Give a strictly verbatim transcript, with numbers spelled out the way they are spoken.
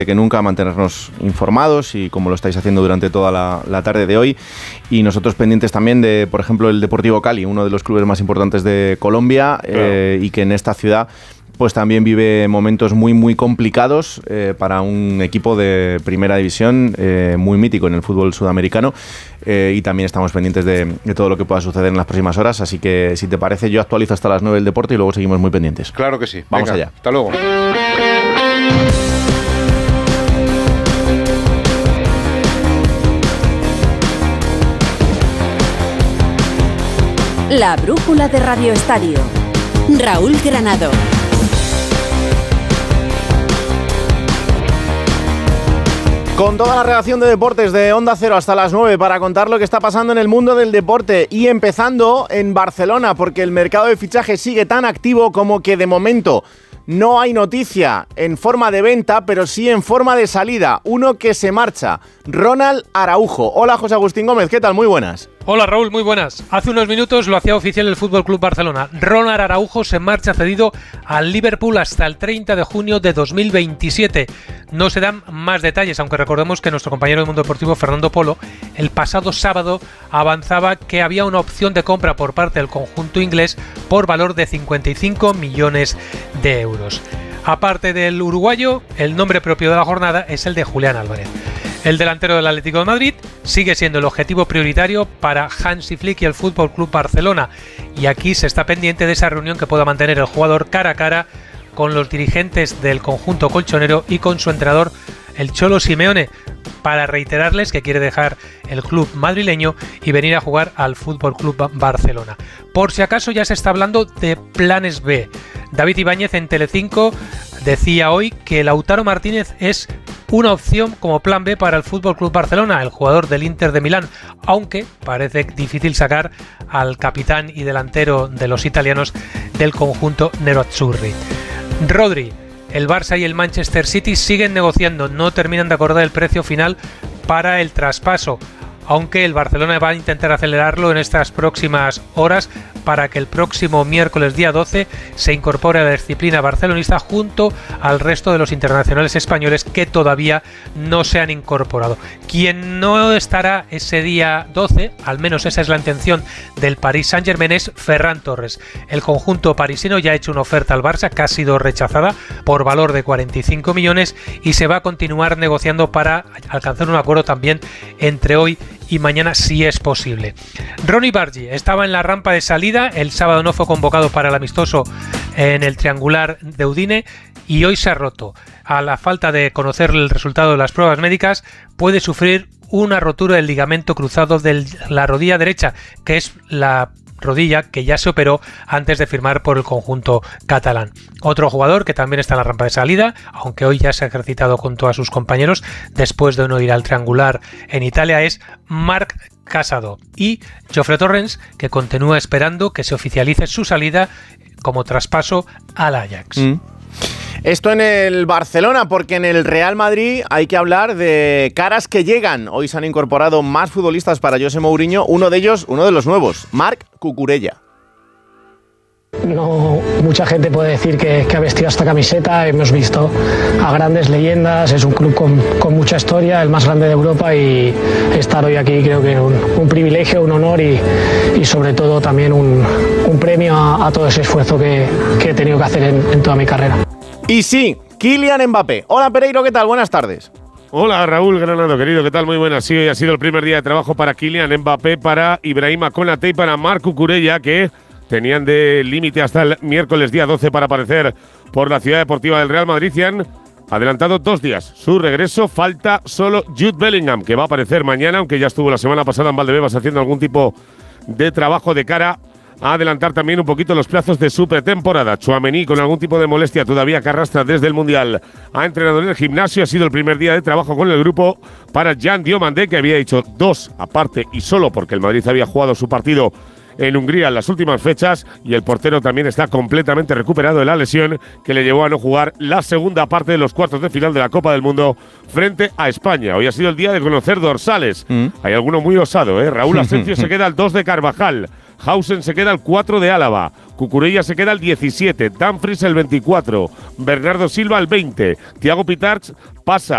que nunca mantenernos informados y como lo estáis haciendo durante toda la, la tarde de hoy, y nosotros pendientes también de, por ejemplo, el Deportivo Cali, uno de los clubes más importantes de Colombia, claro. eh, y que en esta ciudad pues también vive momentos muy muy complicados eh, para un equipo de primera división eh, muy mítico en el fútbol sudamericano, eh, y también estamos pendientes de, de todo lo que pueda suceder en las próximas horas, así que si te parece yo actualizo hasta las nueve el deporte y luego seguimos muy pendientes. Claro que sí. Vamos Venga, allá. Hasta luego. La brújula de Radio Estadio. Raúl Granado. Con toda la redacción de deportes de Onda Cero hasta las nueve para contar lo que está pasando en el mundo del deporte, y empezando en Barcelona, porque el mercado de fichajes sigue tan activo como que de momento no hay noticia en forma de venta, pero sí en forma de salida. Uno que se marcha, Ronald Araujo. Hola, José Agustín Gómez, ¿qué tal? Muy buenas. Hola, Raúl, muy buenas. Hace unos minutos lo hacía oficial el F C Barcelona. Ronald Araujo se marcha cedido al Liverpool hasta el treinta de junio de dos mil veintisiete. No se dan más detalles, aunque recordemos que nuestro compañero del mundo deportivo, Fernando Polo, el pasado sábado avanzaba que había una opción de compra por parte del conjunto inglés por valor de cincuenta y cinco millones de euros. Aparte del uruguayo, el nombre propio de la jornada es el de Julián Álvarez. El delantero del Atlético de Madrid sigue siendo el objetivo prioritario para Hansi Flick y el F C Barcelona, y aquí se está pendiente de esa reunión que pueda mantener el jugador cara a cara con los dirigentes del conjunto colchonero y con su entrenador, el Cholo Simeone, para reiterarles que quiere dejar el club madrileño y venir a jugar al F C Barcelona. Por si acaso ya se está hablando de planes B. David Ibáñez en Telecinco decía hoy que Lautaro Martínez es una opción como plan B para el F C Barcelona, el jugador del Inter de Milán, aunque parece difícil sacar al capitán y delantero de los italianos del conjunto nerazzurri. Rodri, el Barça y el Manchester City siguen negociando, no terminan de acordar el precio final para el traspaso, aunque el Barcelona va a intentar acelerarlo en estas próximas horas para que el próximo miércoles día doce se incorpore a la disciplina barcelonista junto al resto de los internacionales españoles que todavía no se han incorporado. Quien no estará ese día doce, al menos esa es la intención del Paris Saint-Germain, es Ferran Torres. El conjunto parisino ya ha hecho una oferta al Barça que ha sido rechazada por valor de cuarenta y cinco millones y se va a continuar negociando para alcanzar un acuerdo también entre hoy y mañana si es posible. Ronny Bargi estaba en la rampa de salida, el sábado no fue convocado para el amistoso en el triangular de Udine y hoy se ha roto. A la falta de conocer el resultado de las pruebas médicas, puede sufrir una rotura del ligamento cruzado de la rodilla derecha, que es la rodilla que ya se operó antes de firmar por el conjunto catalán. Otro jugador que también está en la rampa de salida, aunque hoy ya se ha ejercitado junto a sus compañeros después de no ir al triangular en Italia, es Marc Casado, y Jofre Torrens, que continúa esperando que se oficialice su salida como traspaso al Ajax. Mm. Esto en el Barcelona, porque en el Real Madrid hay que hablar de caras que llegan. Hoy se han incorporado más futbolistas para José Mourinho, uno de ellos, uno de los nuevos, Marc Cucurella. No mucha gente puede decir que, que ha vestido esta camiseta. Hemos visto a grandes leyendas, es un club con, con mucha historia, el más grande de Europa, y estar hoy aquí creo que es un, un privilegio, un honor y, y sobre todo también un, un premio a, a todo ese esfuerzo que, que he tenido que hacer en, en toda mi carrera. Y sí, Kylian Mbappé. Hola Pereiro, ¿qué tal? Buenas tardes. Hola Raúl Granado, querido, ¿qué tal? Muy buenas. Sí, hoy ha sido el primer día de trabajo para Kylian Mbappé, para Ibrahima Konaté y para Marc Cucurella, que tenían de límite hasta el miércoles día doce para aparecer por la Ciudad Deportiva del Real Madrid y han adelantado dos días su regreso. Falta solo Jude Bellingham, que va a aparecer mañana, aunque ya estuvo la semana pasada en Valdebebas haciendo algún tipo de trabajo de cara a adelantar también un poquito los plazos de su pretemporada. Tchouaméni, con algún tipo de molestia todavía que arrastra desde el Mundial, ha entrenado en el gimnasio. Ha sido el primer día de trabajo con el grupo para Jan Diomandé, que había hecho dos aparte y solo porque el Madrid había jugado su partido en Hungría en las últimas fechas, y el portero también está completamente recuperado de la lesión que le llevó a no jugar la segunda parte de los cuartos de final de la Copa del Mundo frente a España. Hoy ha sido el día de conocer dorsales. Mm. Hay alguno muy osado, ¿eh? Raúl Asensio se queda al dos de Carvajal, Hausen se queda al cuatro de Álava, Cucurella se queda al diecisiete, Dumfries el veinticuatro, Bernardo Silva al veinte, Thiago Pitarch pasa